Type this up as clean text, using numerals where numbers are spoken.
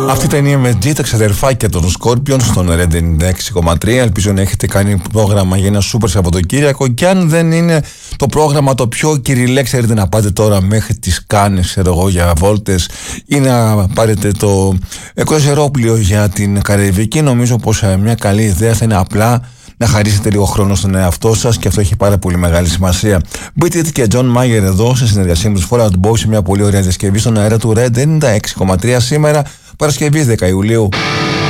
Αυτή ήταν η MSG, τα ξαδερφάκια των Scorpions στον Red 96,3. Ελπίζω να έχετε κάνει πρόγραμμα για ένα σούπερ Σαββατοκύριακο. Και αν δεν είναι το πρόγραμμα το πιο κυριλέ, ξέρετε να πάτε τώρα μέχρι τις Κάνες, ξέρω εγώ, για βόλτες, ή να πάρετε το κρουαζιερόπλοιο για την Καραϊβική. Νομίζω πως μια καλή ιδέα θα είναι απλά να χαρίσετε λίγο χρόνο στον εαυτό σας, και αυτό έχει πάρα πολύ μεγάλη σημασία. Beat It και John Mayer εδώ σε συνεργασία με τους Fall Out Boy σε μια πολύ ωραία διασκευή στον αέρα του Red 96,3 σήμερα, Παρασκευή 10 Ιουλίου.